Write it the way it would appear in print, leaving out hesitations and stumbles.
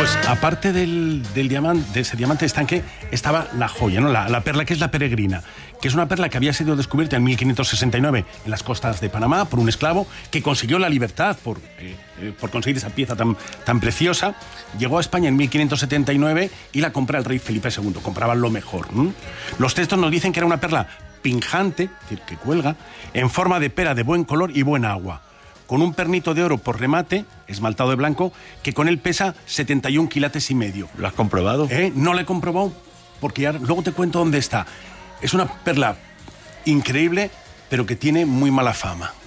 Pues aparte del diamante, de ese diamante de estanque, estaba la joya, ¿no? La perla, que es la peregrina, que es una perla que había sido descubierta en 1569 en las costas de Panamá por un esclavo que consiguió la libertad por conseguir esa pieza tan preciosa. Llegó a España en 1579 y la compra el rey Felipe II. Compraban lo mejor. Los textos nos dicen que era una perla pinjante, es decir, que cuelga, en forma de pera de buen color y buena agua, con un pernito de oro por remate, esmaltado de blanco, que con él pesa 71 quilates y medio. ¿Lo has comprobado? No lo he comprobado, porque ya luego te cuento dónde está. Es una perla increíble, pero que tiene muy mala fama.